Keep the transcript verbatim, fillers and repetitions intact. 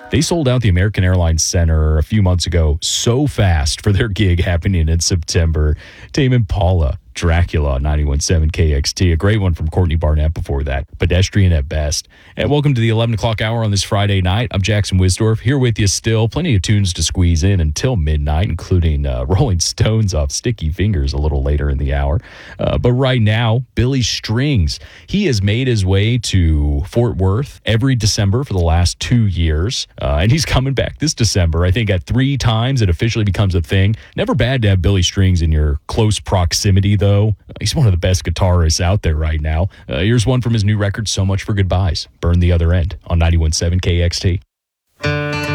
They sold out the American Airlines Center a few months ago so fast for their gig happening in September. Tame Impala, Dracula on ninety-one point seven K X T. A great one from Courtney Barnett before that. Pedestrian at best. And welcome to the eleven o'clock hour on this Friday night. I'm Jackson Wisdorf here with you still. Plenty of tunes to squeeze in until midnight, including uh, Rolling Stones off Sticky Fingers a little later in the hour. Uh, but right now, Billy Strings. He has made his way to Fort Worth every December for the last two years. Uh, and he's coming back this December. I think at three times it officially becomes a thing. Never bad to have Billy Strings in your close proximity, though. He's one of the best guitarists out there right now. Uh, here's one from his new record, So Much for Goodbyes. Burn the Other End on ninety-one point seven K X T.